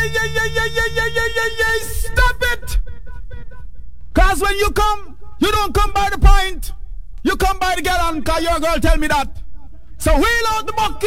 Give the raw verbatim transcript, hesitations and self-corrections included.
yeah, yeah, yeah, yeah, yeah, yeah, yeah, yeah. Stop it. Cause when you come, you don't come by the point. You come by the gallon, cause your girl tell me that. So wheel out the bucket.